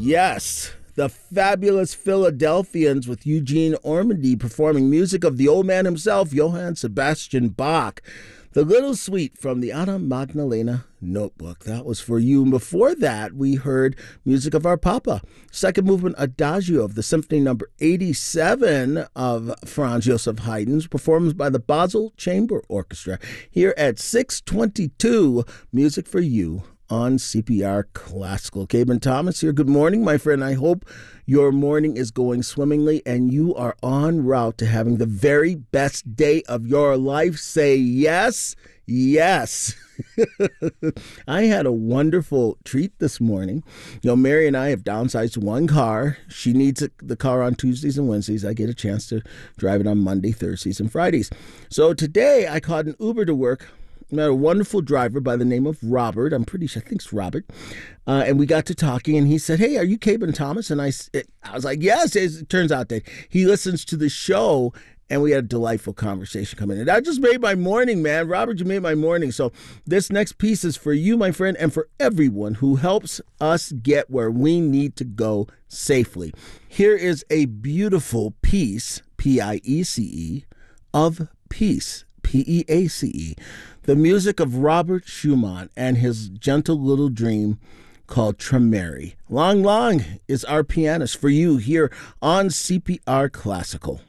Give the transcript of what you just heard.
Yes, the fabulous Philadelphians with Eugene Ormandy performing music of the old man himself, Johann Sebastian Bach. The Little Suite from the Anna Magdalena Notebook. That was for you. And before that, we heard music of our Papa. Second movement Adagio of the Symphony Number 87 of Franz Joseph Haydn, performed by the Basel Chamber Orchestra here at 622. Music for you on CPR Classical. Cabin Thomas here. Good morning, my friend. I hope your morning is going swimmingly and you are en route to having the very best day of your life. Say yes, yes. I had a wonderful treat this morning. You know, Mary and I have downsized one car. She needs the car on Tuesdays and Wednesdays. I get a chance to drive it on Monday, Thursdays, and Fridays. So today I caught an Uber to work. Met a wonderful driver by the name of Robert. I'm pretty sure, I think it's Robert. And we got to talking, and he said, "Hey, are you Cabin Thomas?" And I was like, "Yes." It turns out that he listens to the show, and we had a delightful conversation coming in. That just made my morning, man. Robert, you made my morning. So this next piece is for you, my friend, and for everyone who helps us get where we need to go safely. Here is a beautiful piece, P-I-E-C-E, of peace, P-E-A-C-E. The music of Robert Schumann and his gentle little dream called Tremere. Long Long is our pianist for you here on CPR Classical.